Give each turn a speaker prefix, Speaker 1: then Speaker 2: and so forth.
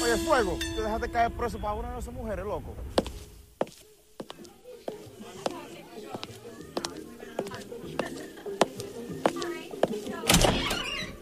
Speaker 1: Oye, Fuego, te dejaste caer preso para una de esas mujeres, loco.